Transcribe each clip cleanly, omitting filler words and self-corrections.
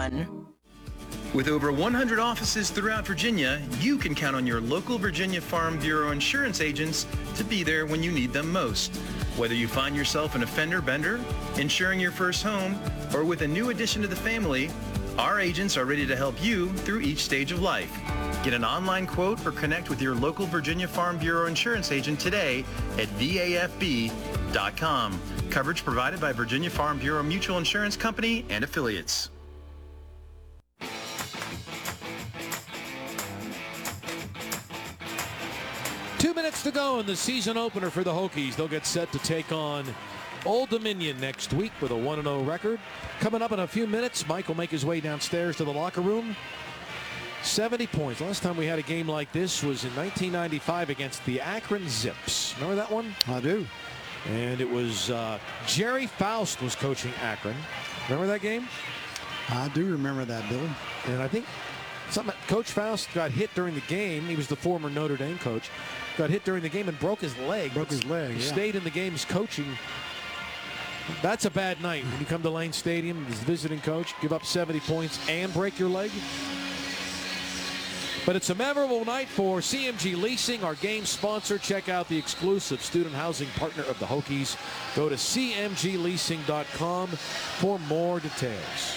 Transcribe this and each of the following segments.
1. With over 100 offices throughout Virginia, you can count on your local Virginia Farm Bureau insurance agents to be there when you need them most. Whether you find yourself an offender bender, insuring your first home, or with a new addition to the family, our agents are ready to help you through each stage of life. Get an online quote or connect with your local Virginia Farm Bureau insurance agent today at VAFB.com. Coverage provided by Virginia Farm Bureau Mutual Insurance Company and affiliates. To go in the season opener for the Hokies. They'll get set to take on Old Dominion next week with a 1-0 record. Coming up in a few minutes, Mike will make his way downstairs to the locker room. 70 points. Last time we had a game like this was in 1995 against the Akron Zips. Remember that one? I do. And it was Jerry Faust was coaching Akron. Remember that game? I do remember that, Billy. And I think Coach Faust got hit during the game. He was the former Notre Dame coach. Got hit during the game and broke his leg. He stayed in the game's coaching. That's a bad night when you come to Lane Stadium as visiting coach, give up 70 points and break your leg. But it's a memorable night for CMG Leasing, our game sponsor. Check out the exclusive student housing partner of the Hokies. Go to cmgleasing.com for more details.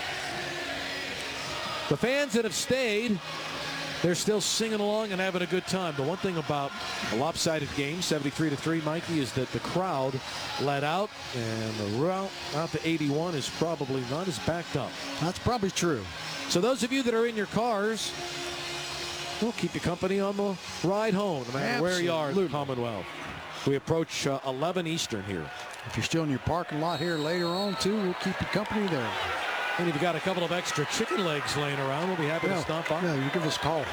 The fans that have stayed, they're still singing along and having a good time. The one thing about a lopsided game, 73-3, Mikey, is that the crowd let out, and the route out to 81 is probably not as backed up. That's probably true. So those of you that are in your cars, we'll keep you company on the ride home, no matter where you are in the Commonwealth. We approach 11 Eastern here. If you're still in your parking lot here later on, too, we'll keep you company there. And if you've got a couple of extra chicken legs laying around, we'll be happy to stop by. Yeah, you give us a call.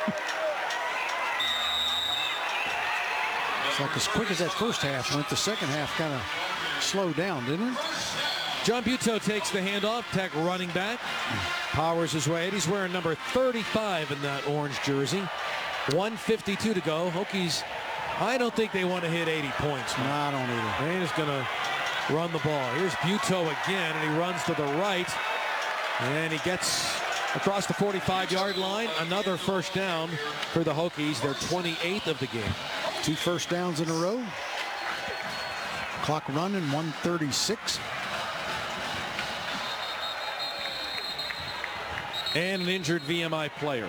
It's like as quick as that first half went, the second half kind of slowed down, didn't it? John Buteau takes the handoff. Tech running back. Powers his way. He's wearing number 35 in that orange jersey. 1:52 to go. Hokies, I don't think they want to hit 80 points. No, I don't either. They're just going to run the ball. Here's Buteau again, and he runs to the right. And he gets across the 45-yard line. Another first down for the Hokies. Their 28th of the game. 2 first downs in a row. Clock running, 1:36. And an injured VMI player.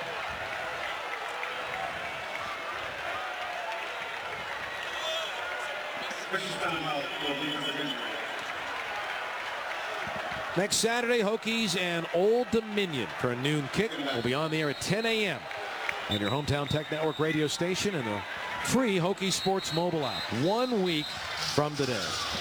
Next Saturday, Hokies and Old Dominion for a noon kick. We'll be on the air at 10 a.m. on your hometown Tech Network radio station and the free Hokies Sports mobile app. 1 week from today.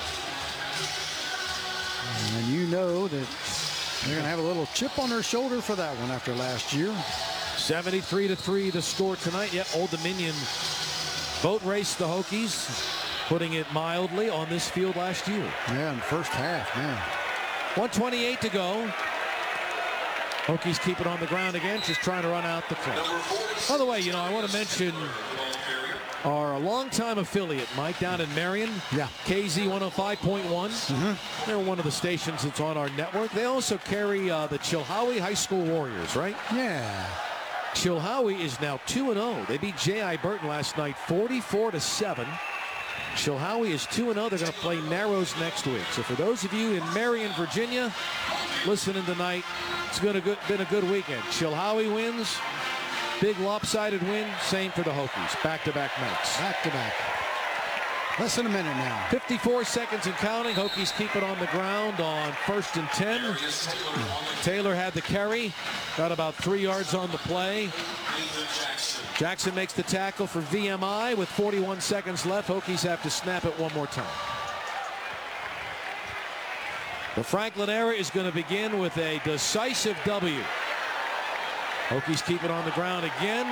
And you know that they're going to have a little chip on their shoulder for that one after last year. 73-3 the score tonight. Yet Old Dominion boat raced the Hokies, putting it mildly, on this field last year. Yeah, in the first half, man. 1:28 to go. Hokies keep it on the ground again, just trying to run out the clock. By the way, you know, I want to mention our longtime affiliate, Mike, down in Marion. Yeah. KZ 105.1. They're one of the stations that's on our network. They also carry the Chilhowie High School Warriors, right? Yeah. Chilhowie is now 2-0. They beat J.I. Burton last night 44-7. Chilhowie is 2-0. They're going to play Narrows next week. So for those of you in Marion, Virginia, listening tonight, it's been a good weekend. Chilhowie wins. Big lopsided win. Same for the Hokies. Back-to-back nights. Back-to-back. Less than a minute now. 54 seconds and counting. Hokies keep it on the ground on 1st and 10. Taylor had the carry. Got about 3 yards on the play. Jackson makes the tackle for VMI with 41 seconds left. Hokies have to snap it one more time. The Franklin era is going to begin with a decisive W. Hokies keep it on the ground again.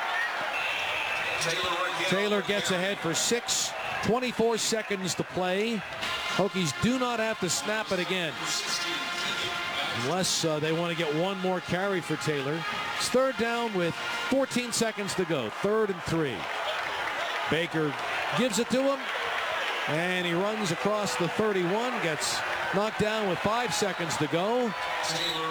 Taylor gets ahead for 6. 24 seconds to play. Hokies do not have to snap it again, unless they want to get one more carry for Taylor. It's 3rd down with 14 seconds to go. 3rd and 3. Baker gives it to him, and he runs across the 31, gets knocked down with 5 seconds to go.